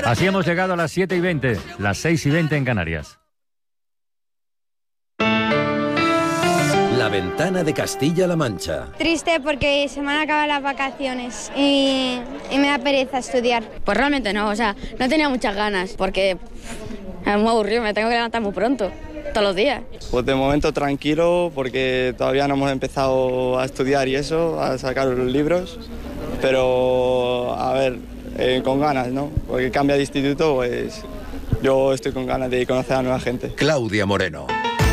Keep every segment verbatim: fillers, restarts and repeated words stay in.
Así hemos llegado a las siete y veinte, las seis y veinte en Canarias. La ventana de Castilla-La Mancha. Triste porque se me han acabado las vacaciones y, y me da pereza estudiar. Pues realmente no, o sea, no tenía muchas ganas porque es muy aburrido, me tengo que levantar muy pronto, todos los días. Pues de momento tranquilo porque todavía no hemos empezado a estudiar y eso, a sacar los libros, pero a ver, eh, con ganas, ¿no? Porque cambia de instituto, pues yo estoy con ganas de conocer a nueva gente. Claudia Moreno.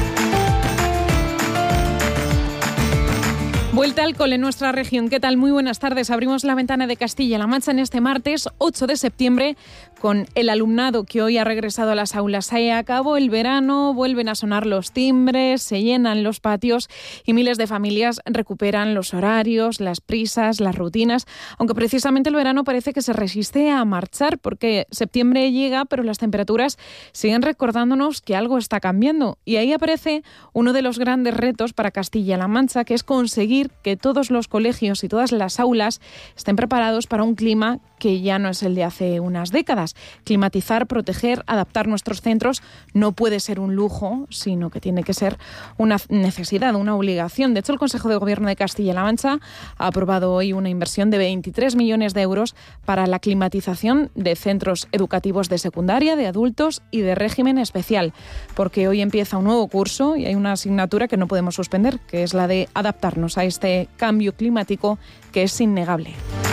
Vuelta al cole en nuestra región. ¿Qué tal? Muy buenas tardes. Abrimos la ventana de Castilla-La Mancha en este martes ocho de septiembre con el alumnado que hoy ha regresado a las aulas. Se acabó el verano, vuelven a sonar los timbres, se llenan los patios y miles de familias recuperan los horarios, las prisas, las rutinas, aunque precisamente el verano parece que se resiste a marchar porque septiembre llega, pero las temperaturas siguen recordándonos que algo está cambiando. Y ahí aparece uno de los grandes retos para Castilla-La Mancha, que es conseguir que todos los colegios y todas las aulas estén preparados para un clima que ya no es el de hace unas décadas. Climatizar, proteger, adaptar nuestros centros no puede ser un lujo, sino que tiene que ser una necesidad, una obligación. De hecho, el Consejo de Gobierno de Castilla-La Mancha ha aprobado hoy una inversión de veintitrés millones de euros para la climatización de centros educativos de secundaria, de adultos y de régimen especial, porque hoy empieza un nuevo curso y hay una asignatura que no podemos suspender, que es la de adaptarnos a este cambio climático que es innegable.